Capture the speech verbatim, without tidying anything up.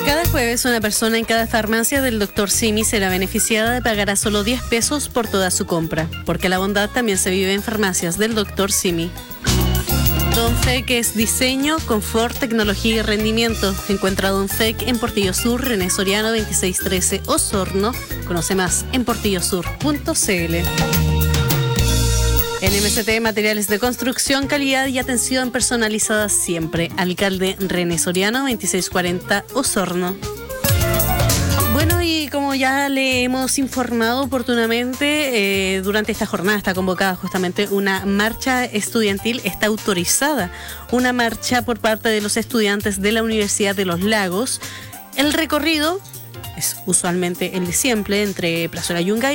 Cada jueves una persona en cada farmacia del doctor Simi será beneficiada y pagará solo diez pesos por toda su compra, porque la bondad también se vive en farmacias del doctor Simi. Donfec es diseño, confort, tecnología y rendimiento. Encuentra Donfec en Portillo Sur, René Soriano veintiséis trece Osorno. Conoce más en portillosur punto cl. En M C T Materiales de Construcción, calidad y atención personalizadas siempre. Alcalde René Soriano veintiséis cuarenta Osorno. Bueno, y como ya le hemos informado oportunamente, eh, durante esta jornada está convocada justamente una marcha estudiantil, está autorizada una marcha por parte de los estudiantes de la Universidad de los Lagos. El recorrido es usualmente el de siempre entre Plazuela Yungay